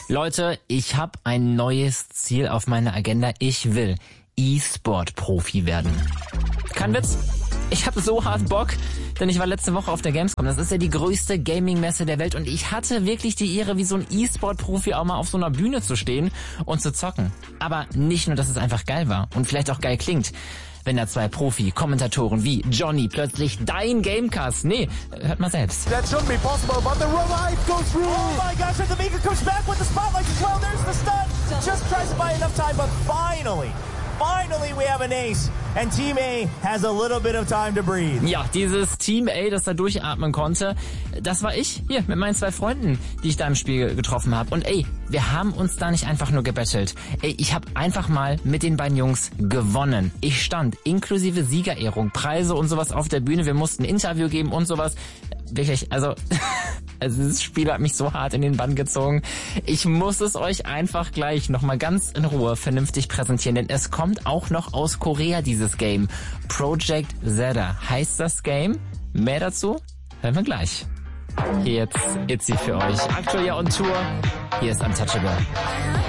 Leute, ich habe ein neues Ziel auf meiner Agenda. Ich will E-Sport-Profi werden. Kein Witz. Ich habe so hart Bock, denn ich war letzte Woche auf der Gamescom. Das ist ja die größte Gaming-Messe der Welt und ich hatte wirklich die Ehre, wie so ein E-Sport-Profi auch mal auf so einer Bühne zu stehen und zu zocken. Aber nicht nur, dass es einfach geil war und vielleicht auch geil klingt, wenn da zwei Profi-Kommentatoren wie Johnny plötzlich dein Gamecast, hört mal selbst. That shouldn't be possible, but the revive goes through. Oh my gosh, and the Mika comes back with the spotlight as well. There's the stun. Just tries to buy enough time, but finally we have an ace. And Team A has a little bit of time to breathe. Ja, dieses Team A, das da durchatmen konnte, das war ich hier mit meinen 2 Freunden, die ich da im Spiel getroffen habe. Und wir haben uns da nicht einfach nur gebettelt. Ich habe einfach mal mit den beiden Jungs gewonnen. Ich stand inklusive Siegerehrung, Preise und sowas auf der Bühne. Wir mussten ein Interview geben und sowas. Wirklich, also dieses Spiel hat mich so hart in den Bann gezogen. Ich muss es euch einfach gleich nochmal ganz in Ruhe vernünftig präsentieren, denn es kommt auch noch aus Korea, dieses Game. Project Zeta heißt das Game. Mehr dazu hören wir gleich. Hier jetzt Itzy für euch. Aktuell ja on Tour. Hier ist Untouchable.